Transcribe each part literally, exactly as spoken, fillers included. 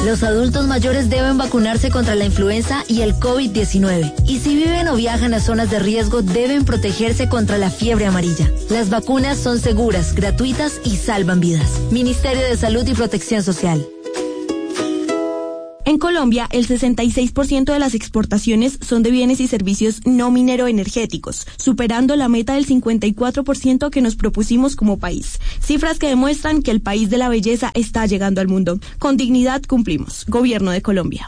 Los adultos mayores deben vacunarse contra la influenza y el COVID diecinueve. Y si viven o viajan a zonas de riesgo, deben protegerse contra la fiebre amarilla. Las vacunas son seguras, gratuitas y salvan vidas. Ministerio de Salud y Protección Social. En Colombia, el sesenta y seis por ciento de las exportaciones son de bienes y servicios no mineroenergéticos, superando la meta del cincuenta y cuatro por ciento que nos propusimos como país. Cifras que demuestran que el país de la belleza está llegando al mundo. Con dignidad cumplimos. Gobierno de Colombia.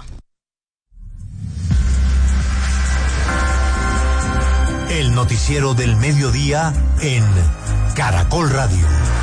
El noticiero del mediodía en Caracol Radio.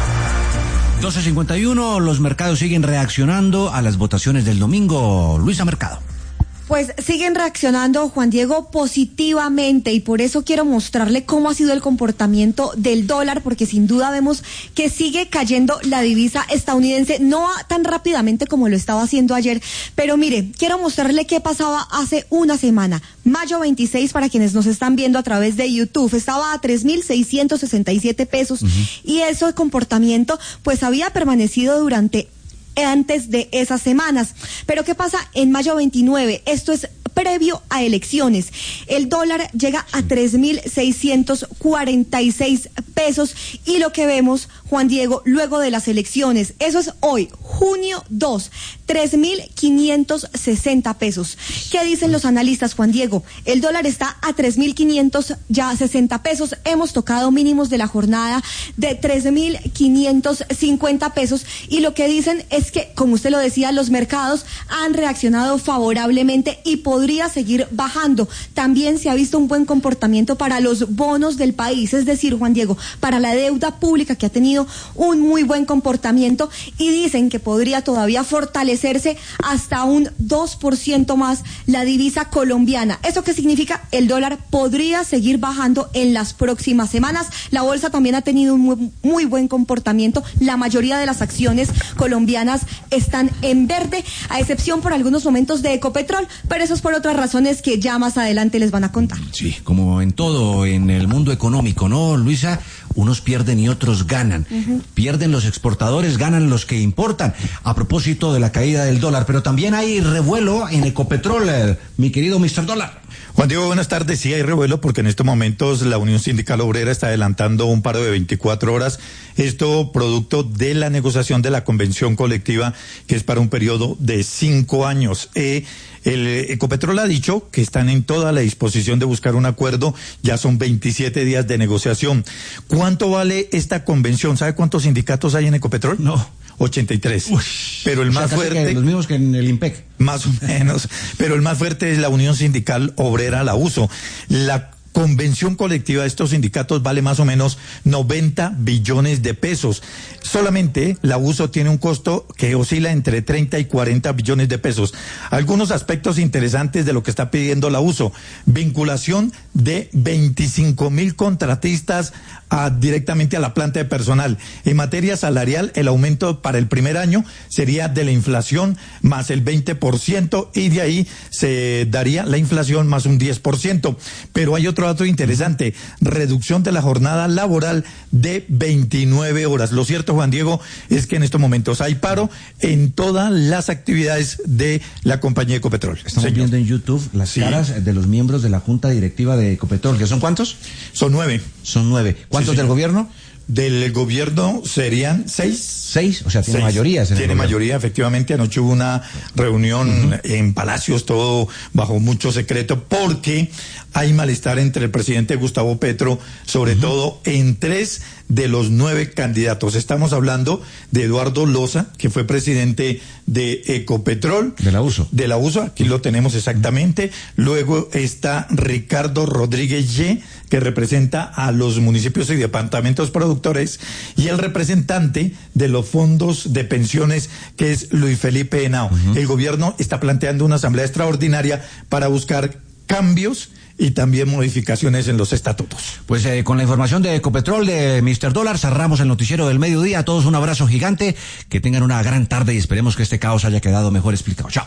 doce cincuenta y uno, los mercados siguen reaccionando a las votaciones del domingo. Luisa Mercado. Pues siguen reaccionando, Juan Diego, positivamente, y por eso quiero mostrarle cómo ha sido el comportamiento del dólar, porque sin duda vemos que sigue cayendo la divisa estadounidense, no tan rápidamente como lo estaba haciendo ayer, pero mire, quiero mostrarle qué pasaba hace una semana. Mayo veintiséis, para quienes nos están viendo a través de YouTube, estaba a tres mil seiscientos sesenta y siete pesos, uh-huh. y ese comportamiento pues había permanecido durante antes de esas semanas. Pero ¿qué pasa en mayo veintinueve? Esto es previo a elecciones. El dólar llega a tres mil seiscientos cuarenta y seis pesos y lo que vemos, Juan Diego, luego de las elecciones, eso es hoy, junio dos, tres mil quinientos sesenta pesos. ¿Qué dicen los analistas, Juan Diego? El dólar está a tres mil quinientos ya sesenta pesos. Hemos tocado mínimos de la jornada de tres mil quinientos cincuenta pesos y lo que dicen es que, como usted lo decía, los mercados han reaccionado favorablemente y podría seguir bajando. También se ha visto un buen comportamiento para los bonos del país, es decir, Juan Diego, para la deuda pública, que ha tenido un muy buen comportamiento, y dicen que podría todavía fortalecerse hasta un dos por ciento más la divisa colombiana. ¿Eso qué significa? El dólar podría seguir bajando en las próximas semanas. La bolsa también ha tenido un muy, muy buen comportamiento. La mayoría de las acciones colombianas están en verde, a excepción por algunos momentos de Ecopetrol, pero eso es por otras razones que ya más adelante les van a contar. Sí, como en todo en el mundo económico, ¿no, Luisa? Unos pierden y otros ganan. Uh-huh. Pierden los exportadores, ganan los que importan. A propósito de la caída del dólar, pero también hay revuelo en Ecopetrol, eh, mi querido mister Dólar. Juan Diego, buenas tardes. Sí hay revuelo porque en estos momentos la Unión Sindical Obrera está adelantando un paro de veinticuatro horas. Esto producto de la negociación de la convención colectiva, que es para un periodo de cinco años. Eh, el Ecopetrol ha dicho que están en toda la disposición de buscar un acuerdo. Ya son veintisiete días de negociación. ¿Cuánto vale esta convención? ¿Sabe cuántos sindicatos hay en Ecopetrol? No. ochenta y tres. Uy, pero el más o sea, fuerte, que los mismos que en el IMPEC. Más o menos, pero el más fuerte es la Unión Sindical Obrera, la U S O. La convención colectiva de estos sindicatos vale más o menos noventa billones de pesos. Solamente la U S O tiene un costo que oscila entre treinta y cuarenta billones de pesos. Algunos aspectos interesantes de lo que está pidiendo la U S O: vinculación de veinticinco mil contratistas a, directamente a la planta de personal. En materia salarial, el aumento para el primer año sería de la inflación más el veinte por ciento y de ahí se daría la inflación más un diez por ciento. Pero hay otro dato interesante: reducción de la jornada laboral de veintinueve horas. Lo cierto, Juan Diego, es que en estos momentos hay paro en todas las actividades de la compañía Ecopetrol. Estamos Señor. viendo en YouTube las Sí. caras de los miembros de la Junta Directiva de Ecopetrol, ¿que son cuántos? Son nueve. Son nueve. ¿Cuántos Sí, del gobierno? Del gobierno serían seis. Seis, o sea, tiene Seis. mayorías. En el Tiene gobierno. mayoría, efectivamente. Anoche hubo una reunión uh-huh. en Palacios, todo bajo mucho secreto, porque hay malestar entre el presidente Gustavo Petro, sobre uh-huh. todo en tres de los nueve candidatos. Estamos hablando de Eduardo Loza, que fue presidente de Ecopetrol. De la U S O. De la U S O, aquí lo tenemos exactamente. Luego está Ricardo Rodríguez Ye, que representa a los municipios y departamentos productores, y el representante de los fondos de pensiones, que es Luis Felipe Henao. Uh-huh. El gobierno está planteando una asamblea extraordinaria para buscar cambios y también modificaciones en los estatutos. Pues eh, con la información de Ecopetrol, de mister Dólar, cerramos el noticiero del mediodía. A todos un abrazo gigante, que tengan una gran tarde y esperemos que este caos haya quedado mejor explicado. Chao.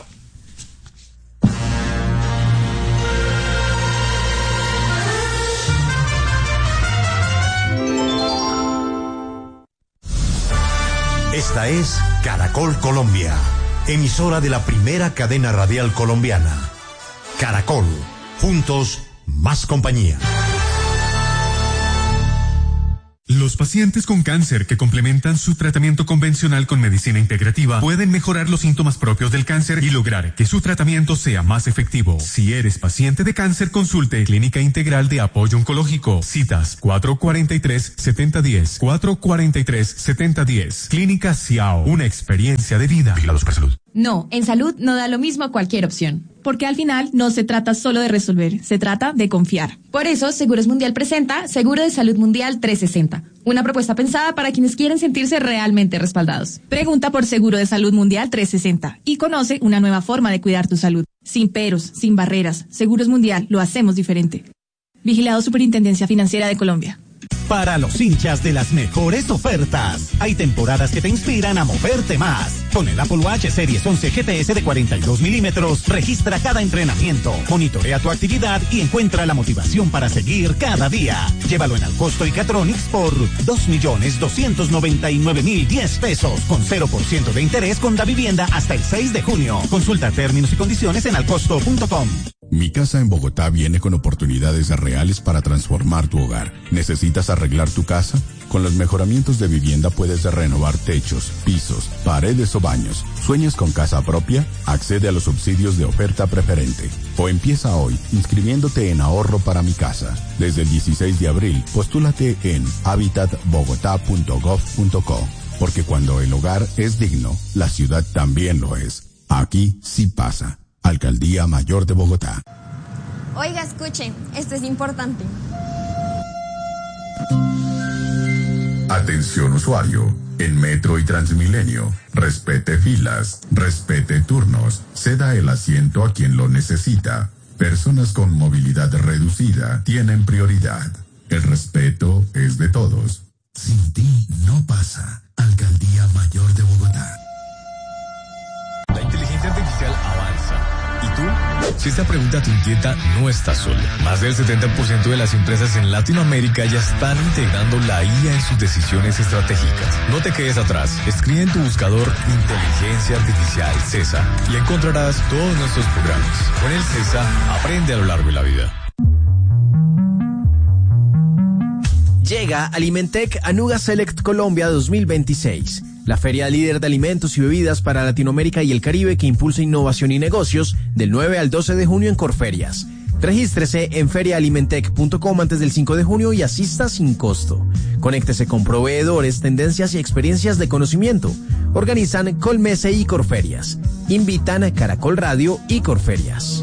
Esta es Caracol Colombia. emisora de la primera cadena radial colombiana. Caracol, juntos, más compañía. Los pacientes con cáncer que complementan su tratamiento convencional con medicina integrativa pueden mejorar los síntomas propios del cáncer y lograr que su tratamiento sea más efectivo. Si eres paciente de cáncer, consulte Clínica Integral de Apoyo Oncológico. Citas cuatro cuatro tres, siete cero uno cero, cuatro cuatro tres, siete cero uno cero. Clínica Ciao, una experiencia de vida. Vigilados por Salud. No, en salud no da lo mismo cualquier opción. Porque al final no se trata solo de resolver, se trata de confiar. Por eso, Seguros Mundial presenta Seguro de Salud Mundial trescientos sesenta. Una propuesta pensada para quienes quieren sentirse realmente respaldados. Pregunta por Seguro de Salud Mundial trescientos sesenta y conoce una nueva forma de cuidar tu salud. Sin peros, sin barreras. Seguros Mundial, lo hacemos diferente. Vigilado Superintendencia Financiera de Colombia. Para los hinchas de las mejores ofertas, hay temporadas que te inspiran a moverte más. Con el Apple Watch Series once G P S de cuarenta y dos milímetros, registra cada entrenamiento, monitorea tu actividad y encuentra la motivación para seguir cada día. Llévalo en Alcosto y Catronics por dos millones doscientos noventa y nueve mil diez pesos, con cero por ciento de interés con Davivienda hasta el seis de junio. Consulta términos y condiciones en alcosto punto com. Mi casa en Bogotá viene con oportunidades reales para transformar tu hogar. ¿Necesitas arreglar tu casa? Con los mejoramientos de vivienda puedes renovar techos, pisos, paredes o baños. ¿Sueñas con casa propia? Accede a los subsidios de oferta preferente. O empieza hoy inscribiéndote en Ahorro para mi casa. Desde el dieciséis de abril, postúlate en habitat bogotá punto gov punto co. Porque cuando el hogar es digno, la ciudad también lo es. Aquí sí pasa. Alcaldía Mayor de Bogotá. Oiga, escuche, esto es importante. Atención usuario, en Metro y Transmilenio, respete filas, respete turnos, ceda el asiento a quien lo necesita. Personas con movilidad reducida tienen prioridad. El respeto es de todos. Sin ti no pasa. Alcaldía Mayor de Bogotá. La inteligencia artificial avanza. ¿Y tú? Si esta pregunta te inquieta, no estás solo. Más del setenta por ciento de las empresas en Latinoamérica ya están integrando la I A en sus decisiones estratégicas. No te quedes atrás. Escribe en tu buscador Inteligencia Artificial CESA y encontrarás todos nuestros programas. Con el CESA, aprende a lo largo de la vida. Llega Alimentec Anuga Select Colombia dos mil veintiséis, la feria líder de alimentos y bebidas para Latinoamérica y el Caribe que impulsa innovación y negocios del nueve al doce de junio en Corferias. Regístrese en feria alimentec punto com antes del cinco de junio y asista sin costo. Conéctese con proveedores, tendencias y experiencias de conocimiento. Organizan Colmese y Corferias. Invitan Caracol Radio y Corferias.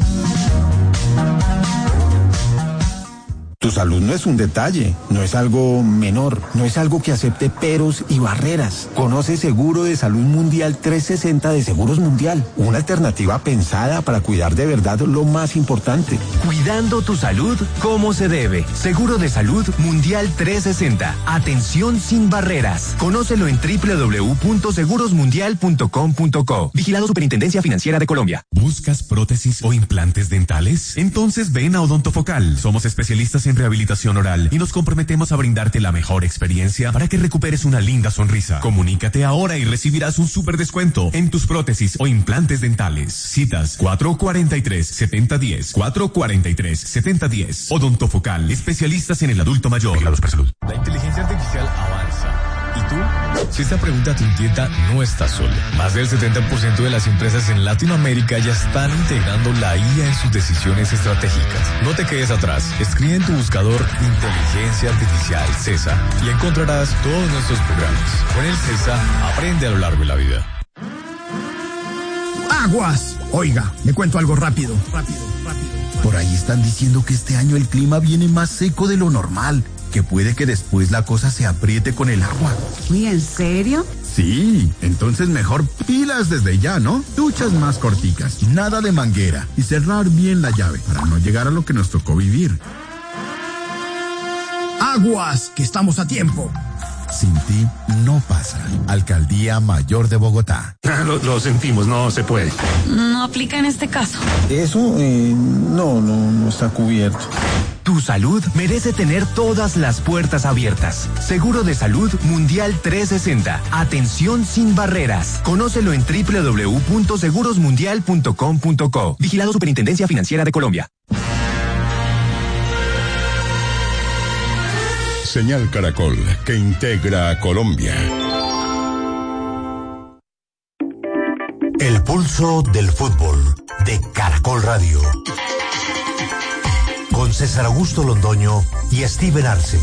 Tu salud no es un detalle, no es algo menor, no es algo que acepte peros y barreras. Conoce Seguro de Salud Mundial trescientos sesenta de Seguros Mundial, una alternativa pensada para cuidar de verdad lo más importante. Cuidando tu salud como se debe. Seguro de Salud Mundial trescientos sesenta. Atención sin barreras. Conócelo en doble u doble u doble u punto seguros mundial punto com punto co. Vigilado Superintendencia Financiera de Colombia. ¿Buscas prótesis o implantes dentales? Entonces ven a Odontofocal. Somos especialistas en rehabilitación oral y nos comprometemos a brindarte la mejor experiencia para que recuperes una linda sonrisa. Comunícate ahora y recibirás un súper descuento en tus prótesis o implantes dentales. Citas cuatro cuatro tres, siete cero uno cero, cuatro cuatro tres, siete cero uno cero. Odontofocal, especialistas en el adulto mayor. Vigilados por Salud. La inteligencia artificial avanza. ¿Y tú? Si esta pregunta te inquieta, no estás solo. Más del setenta por ciento de las empresas en Latinoamérica ya están integrando la I A en sus decisiones estratégicas. No te quedes atrás. Escribe en tu buscador Inteligencia Artificial CESA y encontrarás todos nuestros programas. Con el CESA, aprende a lo largo de la vida. ¡Aguas! Oiga, me cuento algo rápido. Rápido, rápido. Por ahí están diciendo que este año el clima viene más seco de lo normal, que puede que después la cosa se apriete con el agua. Uy, ¿en serio? Sí, entonces mejor pilas desde ya, ¿no? Duchas más corticas, nada de manguera y cerrar bien la llave para no llegar a lo que nos tocó vivir. ¡Aguas! Que estamos a tiempo. Sin ti no pasa. Alcaldía Mayor de Bogotá. Lo, lo sentimos, no se puede. No aplica en este caso. Eso eh, no, no, no está cubierto. Tu salud merece tener todas las puertas abiertas. Seguro de Salud Mundial trescientos sesenta. Atención sin barreras. Conócelo en doble u doble u doble u punto seguros mundial punto com punto co. Vigilado Superintendencia Financiera de Colombia. Señal Caracol, que integra a Colombia. El pulso del fútbol de Caracol Radio. Con César Augusto Londoño y Steven Arce.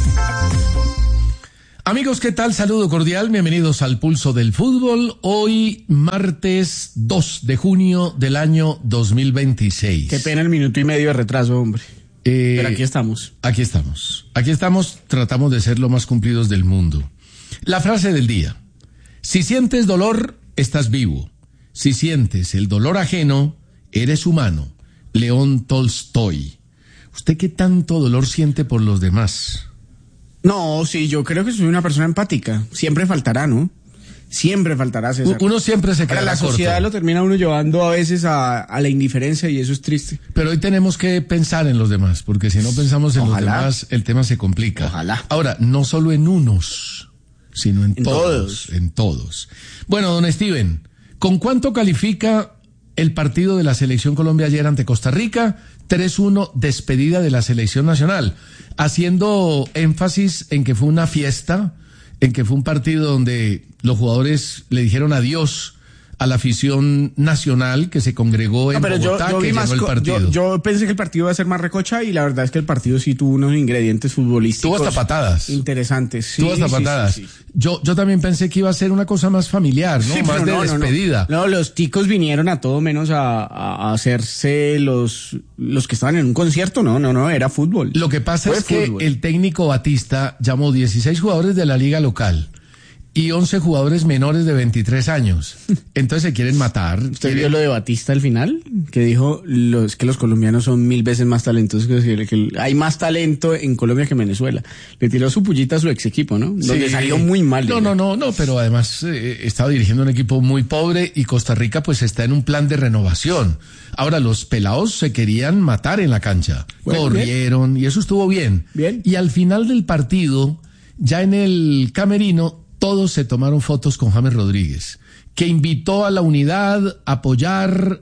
Amigos, ¿qué tal? Saludo cordial, bienvenidos al Pulso del Fútbol. Hoy, martes dos de junio del año dos mil veintiséis. Qué pena el minuto y medio de retraso, hombre. Eh, Pero aquí estamos. Aquí estamos. Aquí estamos, tratamos de ser lo más cumplidos del mundo. La frase del día. Si sientes dolor, estás vivo. Si sientes el dolor ajeno, eres humano. León Tolstoy. ¿Usted qué tanto dolor siente por los demás? No, sí, yo creo que soy una persona empática. Siempre faltará, ¿no? Siempre faltará, César. Uno siempre se queda La sociedad corto. Lo termina uno llevando a veces a, a la indiferencia y eso es triste. Pero hoy tenemos que pensar en los demás, porque si no pensamos en Ojalá. los demás, el tema se complica. Ojalá. Ahora, no solo en unos, sino en, en todos, todos. En todos. Bueno, don Steven, ¿con cuánto califica el partido de la Selección Colombia ayer ante Costa Rica? tres uno, despedida de la Selección Nacional, haciendo énfasis en que fue una fiesta, en que fue un partido donde los jugadores le dijeron adiós a la afición nacional que se congregó en no, pero Bogotá, yo, yo que llegó el partido. Yo, yo pensé que el partido iba a ser más recocha y la verdad es que el partido sí tuvo unos ingredientes futbolísticos. Tuvo hasta patadas. Interesantes. Sí, tuvo hasta sí, patadas. Sí, sí, sí. Yo, yo también pensé que iba a ser una cosa más familiar, ¿no? Sí, más de no, despedida. No, no. no, los ticos vinieron a todo menos a, a, a hacerse los, los que estaban en un concierto. No, no, no, era fútbol. Lo que pasa Fue es fútbol. que el técnico Batista llamó dieciséis jugadores de la liga local y once jugadores menores de veintitrés años. Entonces se quieren matar. ¿Usted quieren... vio lo de Batista al final? Que dijo los, que los colombianos son mil veces más talentosos, que, que hay más talento en Colombia que en Venezuela. Le tiró su pullita a su ex equipo, ¿no? Sí. Donde salió muy mal. No, no, no, no, pero además eh, estaba dirigiendo un equipo muy pobre y Costa Rica pues está en un plan de renovación. Ahora los pelados se querían matar en la cancha. Bueno, corrieron bien. Y eso estuvo bien. Bien. Y al final del partido, ya en el camerino, todos se tomaron fotos con James Rodríguez, que invitó a la unidad, a apoyar,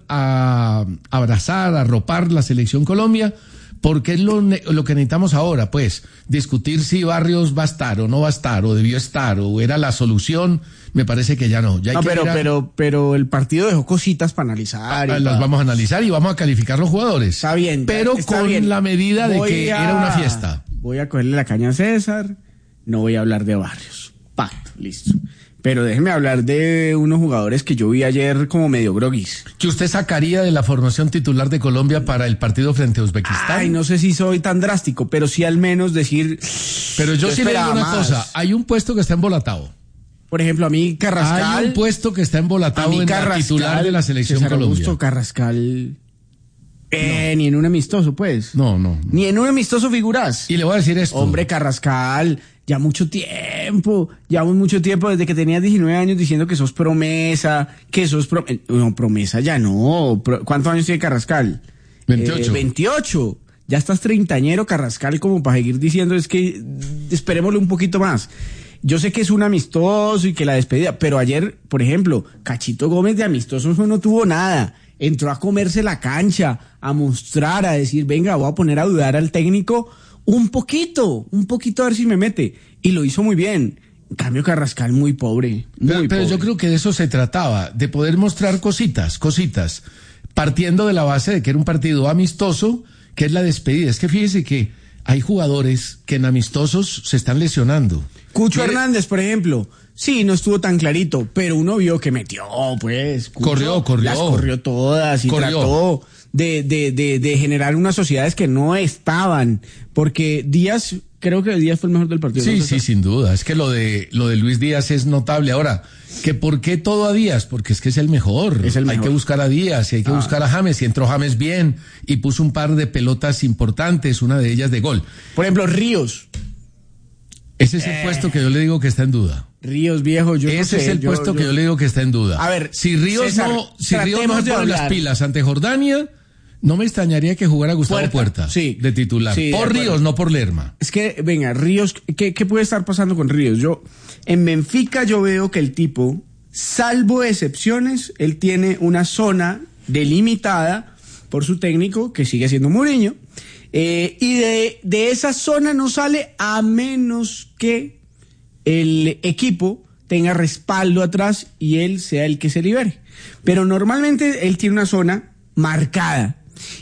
a abrazar, a arropar la Selección Colombia, porque es lo, lo que necesitamos ahora, pues, discutir si Barrios va a estar o no va a estar, o debió estar, o era la solución, me parece que ya no. Ya hay no, que pero, mirar... pero, pero el partido dejó cositas para analizar. Ah, las para... vamos a analizar y vamos a calificar los jugadores. Está bien. Pero está con bien. la medida de voy que a... era una fiesta. Voy a cogerle la caña a César, no voy a hablar de Barrios. Listo. Pero déjeme hablar de unos jugadores que yo vi ayer como medio groguis. ¿Que usted sacaría de la formación titular de Colombia para el partido frente a Uzbekistán? Ay, no sé si soy tan drástico, pero sí al menos decir... Pero yo, yo sí le digo una más. cosa, hay un puesto que está embolatado. Por ejemplo, a mí Carrascal... Hay un puesto que está embolatado en la titular de la Selección César Colombia. Augusto Carrascal... Eh, no. Ni en un amistoso, pues. No, no, no. Ni en un amistoso figuras. Y le voy a decir esto. Hombre, Carrascal, ya mucho tiempo, llevamos mucho tiempo desde que tenías diecinueve años diciendo que sos promesa, que sos pro... no, promesa ya no. ¿Cuántos años tiene Carrascal? veintiocho. Eh, veintiocho. Ya estás treintañero, Carrascal, como para seguir diciendo es que esperémosle un poquito más. Yo sé que es un amistoso y que la despedida, pero ayer, por ejemplo, Cachito Gómez de amistoso no tuvo nada. Entró a comerse la cancha, a mostrar, a decir, venga, voy a poner a dudar al técnico un poquito, un poquito a ver si me mete. Y lo hizo muy bien. En cambio, Carrascal muy pobre. Muy pero, pero pobre. yo creo que de eso se trataba, de poder mostrar cositas, cositas, partiendo de la base de que era un partido amistoso, que es la despedida. Es que fíjese que hay jugadores que en amistosos se están lesionando. Cucho Mire, Hernández, por ejemplo. Sí, no estuvo tan clarito, pero uno vio que metió, pues. Cucho, corrió, corrió. Las corrió todas y corrió. trató de, de, de, de generar unas sociedades que no estaban. Porque Díaz, creo que Díaz fue el mejor del partido. Sí, ¿no? sí, sin duda. Es que lo de, lo de Luis Díaz es notable. Ahora, ¿que por qué todo a Díaz? Porque es que es el mejor. Es el mejor. Hay que buscar a Díaz y hay que ah. buscar a James. Y entró James bien y puso un par de pelotas importantes, una de ellas de gol. Por ejemplo, Ríos. Ese es el eh. puesto que yo le digo que está en duda. Ríos, viejo, yo Ese no sé, es el yo, puesto yo... que yo le digo que está en duda. A ver, si Ríos César, no, si Ríos no se pone las pilas ante Jordania, No me extrañaría que jugara Gustavo Puerta, Puerta sí, de titular. Sí, por de Ríos, no por Lerma. Es que, venga, Ríos, ¿qué, ¿qué puede estar pasando con Ríos? Yo, en Benfica yo veo que el tipo, salvo excepciones, él tiene una zona delimitada por su técnico, que sigue siendo Mourinho, eh, y de, de esa zona no sale a menos que el equipo tenga respaldo atrás y él sea el que se libere. Pero normalmente él tiene una zona marcada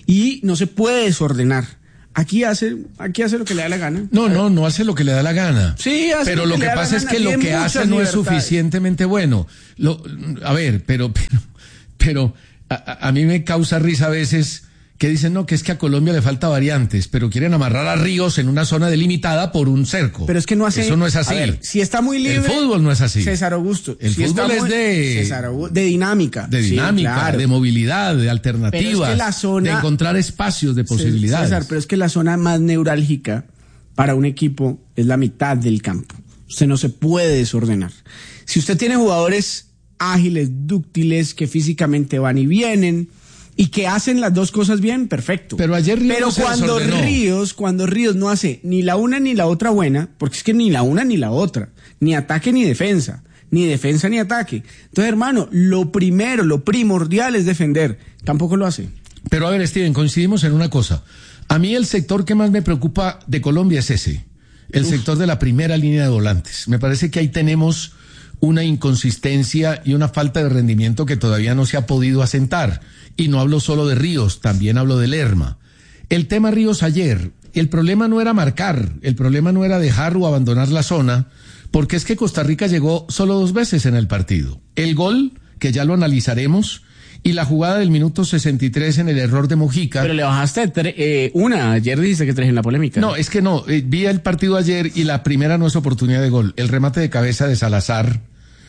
y no se puede desordenar. Aquí hace, aquí hace lo que le da la gana. No, no, no hace lo que le da la gana. Sí, hace pero lo lo que, que le da pasa la es gana. que lo Tiene que hace muchas no es libertades. suficientemente bueno. Lo, a ver, pero, pero, pero a, a mí me causa risa a veces que dicen, no, que es que a Colombia le falta variantes, pero quieren amarrar a Ríos en una zona delimitada por un cerco. Pero es que no hace... Eso no es así. A ver, si está muy libre... El fútbol no es así. César Augusto. El si fútbol es muy, de... César Augusto, de dinámica. De dinámica, sí, claro. de movilidad, de alternativas, pero es que la zona, de encontrar espacios de posibilidades. César, pero es que la zona más neurálgica para un equipo es la mitad del campo. Usted no se puede desordenar. Si usted tiene jugadores ágiles, dúctiles, que físicamente van y vienen... y que hacen las dos cosas bien, perfecto. Pero ayer Ríos Pero se cuando desordenó. Ríos, cuando Ríos no hace ni la una ni la otra buena, porque es que ni la una ni la otra, ni ataque ni defensa, ni defensa ni ataque. Entonces, hermano, lo primero, lo primordial es defender. Tampoco lo hace. Pero a ver, Steven, coincidimos en una cosa. A mí el sector que más me preocupa de Colombia es ese, el Uf. sector de la primera línea de volantes. Me parece que ahí tenemos una inconsistencia y una falta de rendimiento que todavía no se ha podido asentar. Y no hablo solo de Ríos, también hablo de Lerma. El tema Ríos ayer, el problema no era marcar, el problema no era dejar o abandonar la zona, porque es que Costa Rica llegó solo dos veces en el partido. El gol, que ya lo analizaremos, y la jugada del minuto sesenta y tres en el error de Mojica. Pero le bajaste tre- eh, una, ayer dijiste que tres en la polémica. No, es que no, eh, vi el partido ayer y la primera no es oportunidad de gol. El remate de cabeza de Salazar...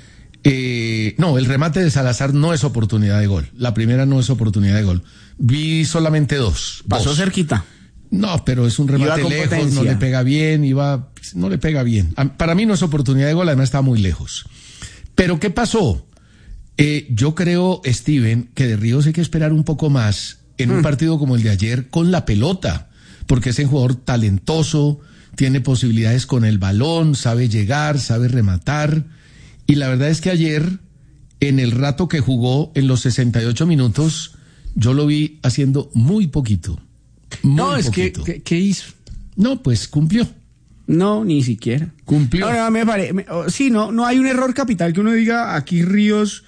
Eh, no, el remate de Salazar no es oportunidad de gol. La primera no es oportunidad de gol. Vi solamente dos. Pasó dos. cerquita. No, pero es un remate lejos, potencia. No le pega bien, iba, no le pega bien. Para mí no es oportunidad de gol, además está muy lejos. Pero ¿qué pasó? Eh, yo creo, Steven, que de Ríos hay que esperar un poco más en mm. un partido como el de ayer con la pelota, porque es un jugador talentoso, tiene posibilidades con el balón, sabe llegar, sabe rematar. Y la verdad es que ayer, en el rato que jugó, en los sesenta y ocho minutos, yo lo vi haciendo muy poquito. Muy no, es poquito. que, ¿qué hizo? No, pues cumplió. No, ni siquiera. Cumplió. No, no, me pare, me, oh, sí, no, no hay un error capital que uno diga, aquí Ríos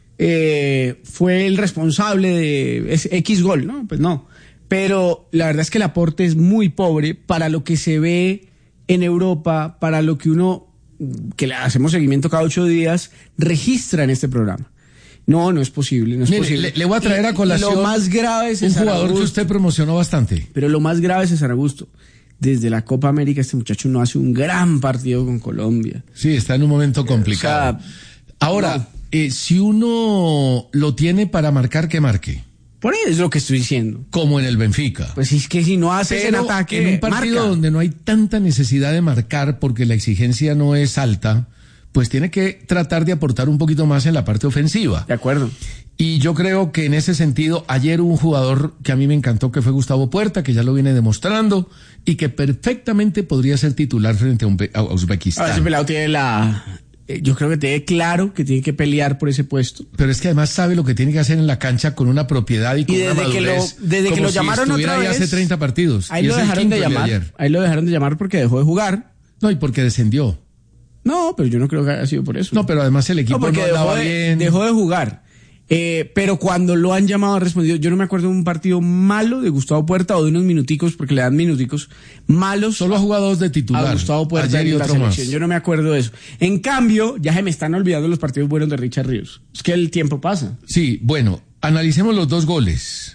eh, fue el responsable de ese X gol, ¿no? Pues no. Pero la verdad es que el aporte es muy pobre para lo que se ve en Europa, para lo que uno... que le hacemos seguimiento cada ocho días, registra en este programa. No, no es posible, no es Mire, posible. Le, le voy a traer a colación lo más grave es un jugador Augusto, que usted promocionó bastante. Pero lo más grave es César Augusto. Desde la Copa América este muchacho no hace un gran partido con Colombia. Sí, está en un momento complicado. O sea, Ahora, no. eh, si uno lo tiene para marcar, que marque. Por eso es lo que estoy diciendo. Como en el Benfica. Pues es que si no haces en ataque, en un partido marca. donde no hay tanta necesidad de marcar porque la exigencia no es alta, pues tiene que tratar de aportar un poquito más en la parte ofensiva. De acuerdo. Y yo creo que en ese sentido, ayer hubo un jugador que a mí me encantó, que fue Gustavo Puerta, que ya lo viene demostrando y que perfectamente podría ser titular frente a Uzbekistán. Ahora ese pelado tiene la... Yo creo que tiene claro que tiene que pelear por ese puesto. Pero es que además sabe lo que tiene que hacer en la cancha con una propiedad y con y desde una madurez. Que lo, desde como que lo si llamaron otra vez. Hace treinta partidos. Ahí lo dejaron de llamar. De ahí lo dejaron de llamar porque dejó de jugar. No, y porque descendió. No, pero yo no creo que haya sido por eso. No, pero además el equipo no, no andaba dejó de, bien. Dejó de jugar. Eh, pero cuando lo han llamado ha respondido. Yo no me acuerdo de un partido malo de Gustavo Puerta o de unos minuticos, porque le dan minuticos malos. Solo ha jugado dos de titular. A Gustavo Puerta Ayer y en la otro selección. más. Yo no me acuerdo de eso. En cambio, ya se me están olvidando los partidos buenos de Richard Ríos. Es que el tiempo pasa. Sí, bueno, analicemos los dos goles.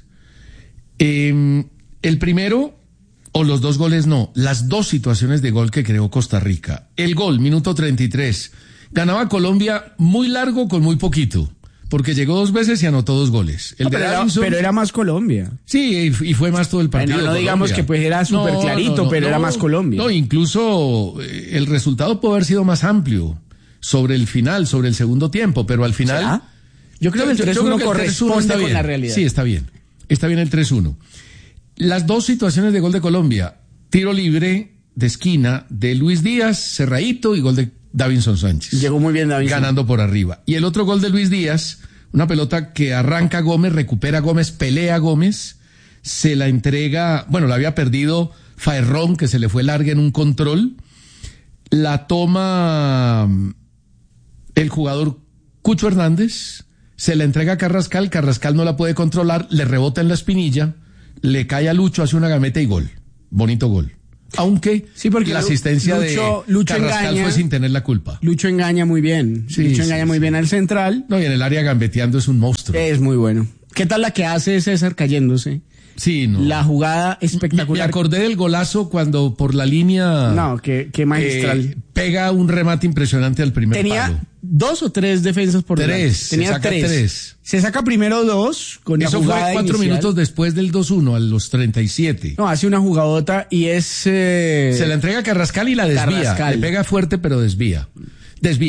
Eh, el primero, o los dos goles no, las dos situaciones de gol que creó Costa Rica. El gol, minuto treinta y tres. Ganaba Colombia muy largo con muy poquito. Porque llegó dos veces y anotó dos goles. El no, de pero, Davinson, era, pero era más Colombia. Sí, y fue más todo el partido. Bueno, no Colombia. digamos que pues era súper no, clarito, no, no, pero no, era más Colombia. No, incluso eh, el resultado puede haber sido más amplio sobre el final, sobre el segundo tiempo, pero al final... ¿Será? Yo creo que el tres uno corresponde con la realidad. Sí, está bien. Está bien el tres uno. Las dos situaciones de gol de Colombia, tiro libre de esquina de Luis Díaz, cerradito, y gol de Davinson Sánchez. Llegó muy bien Davinson. Ganando por arriba. Y el otro gol de Luis Díaz, una pelota que arranca Gómez, recupera Gómez, pelea Gómez, se la entrega, bueno, la había perdido Faerrón, que se le fue larga en un control, la toma el jugador Cucho Hernández, se la entrega a Carrascal, Carrascal no la puede controlar, le rebota en la espinilla, le cae a Lucho, hace una gameta y gol. Bonito gol. Aunque sí, porque la asistencia Lucho, de Lucho Carrascal engaña, fue sin tener la culpa. Lucho engaña muy bien. Sí, Lucho sí, engaña sí, muy sí. bien al central. No, y en el área gambeteando es un monstruo. Es muy bueno. ¿Qué tal la que hace César cayéndose? Sí, no. La jugada espectacular. Me acordé del golazo cuando por la línea... No, qué, qué magistral. Eh, pega un remate impresionante al primer Tenía palo. dos o tres defensas por tres, delante. Tenía se saca tres. tres. Se saca primero dos con Eso la jugada fue cuatro inicial. minutos después del dos uno, a los treinta y siete. No, hace una jugadota y es... Eh... Se la entrega a Carrascal y la desvía. Carrascal. Le pega fuerte, pero desvía. Desvía.